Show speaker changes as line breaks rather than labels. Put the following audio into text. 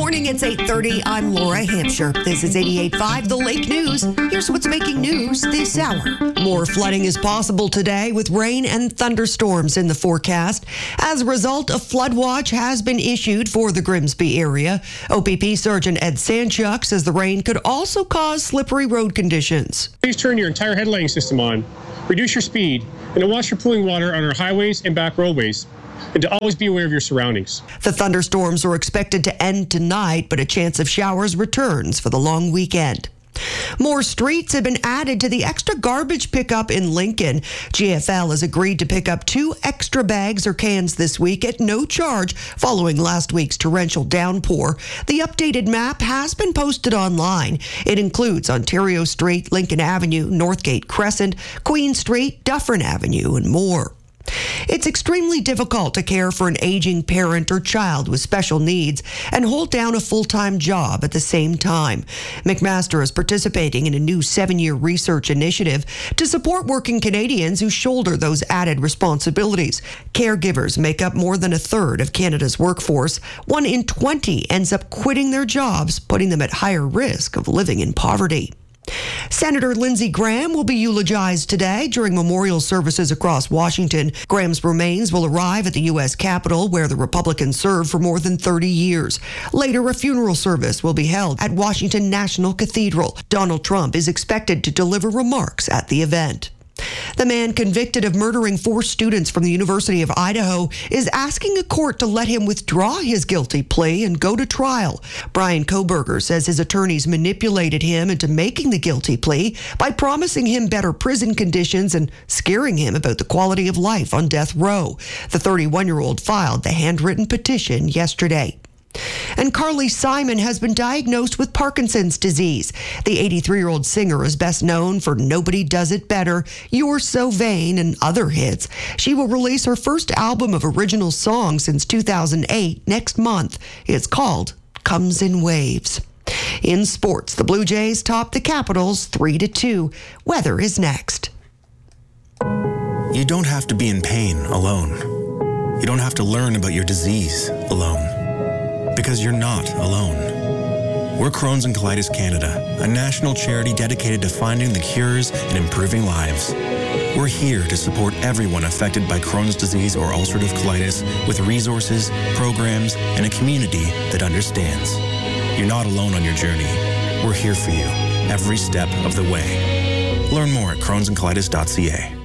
morning, it's 8:30. I'm Laura Hampshire. This is 88.5 The Lake News. Here's what's making news this hour. More flooding is possible today with rain and thunderstorms in the forecast. As a result, a flood watch has been issued for the Grimsby area. OPP Sergeant Ed Sanchuk says the rain could also cause slippery road conditions.
Please turn your entire headlighting system on, reduce your speed, and to watch for pooling water on our highways and back roadways, and to always be aware of your surroundings.
The thunderstorms are expected to end tonight, but a chance of showers returns for the long weekend. More streets have been added to the extra garbage pickup in Lincoln. GFL has agreed to pick up 2 extra bags or cans this week at no charge following last week's torrential downpour. The updated map has been posted online. It includes Ontario Street, Lincoln Avenue, Northgate Crescent, Queen Street, Dufferin Avenue, and more. It's extremely difficult to care for an aging parent or child with special needs and hold down a full-time job at the same time. McMaster is participating in a new 7-year research initiative to support working Canadians who shoulder those added responsibilities. Caregivers make up more than a third of Canada's workforce. 1 in 20 ends up quitting their jobs, putting them at higher risk of living in poverty. Senator Lindsey Graham will be eulogized today during memorial services across Washington. Graham's remains will arrive at the U.S. Capitol, where the Republican served for more than 30 years. Later, a funeral service will be held at Washington National Cathedral. Donald Trump is expected to deliver remarks at the event. The man convicted of murdering 4 students from the University of Idaho is asking a court to let him withdraw his guilty plea and go to trial. Brian Koberger says his attorneys manipulated him into making the guilty plea by promising him better prison conditions and scaring him about the quality of life on death row. The 31-year-old filed the handwritten petition yesterday. And Carly Simon has been diagnosed with Parkinson's disease. The 83-year-old singer is best known for Nobody Does It Better, You're So Vain, and other hits. She will release her first album of original songs since 2008 next month. It's called Comes in Waves. In sports, the Blue Jays top the Capitals 3-2. Weather is next.
You don't have to be in pain alone. You don't have to learn about your disease alone. Because you're not alone. We're Crohn's and Colitis Canada, a national charity dedicated to finding the cures and improving lives. We're here to support everyone affected by Crohn's disease or ulcerative colitis with resources, programs, and a community that understands. You're not alone on your journey. We're here for you every step of the way. Learn more at crohnsandcolitis.ca.